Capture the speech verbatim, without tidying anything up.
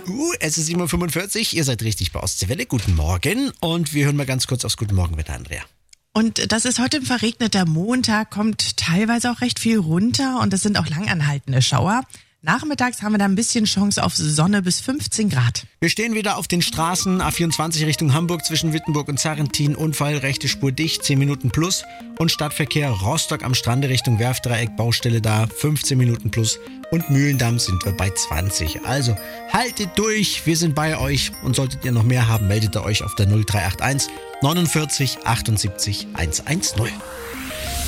Uh, es ist sieben Uhr fünfundvierzig, ihr seid richtig bei Ostseewelle. Guten Morgen und wir hören mal ganz kurz aufs Guten Morgen mit Andrea. Und das ist heute ein verregneter Montag, kommt teilweise auch recht viel runter und es sind auch langanhaltende Schauer. Nachmittags haben wir da ein bisschen Chance auf Sonne bis fünfzehn Grad. Wir stehen wieder auf den Straßen, A vierundzwanzig Richtung Hamburg zwischen Wittenburg und Sarrentin, Unfall, rechte Spur dicht, zehn Minuten plus. Und Stadtverkehr Rostock am Strande Richtung Werftdreieck, Baustelle da, fünfzehn Minuten plus. Und Mühlendamm sind wir bei zwanzig. Also haltet durch, wir sind bei euch. Und solltet ihr noch mehr haben, meldet ihr euch auf der null drei acht eins neunundvierzig achtundsiebzig hundertzehn.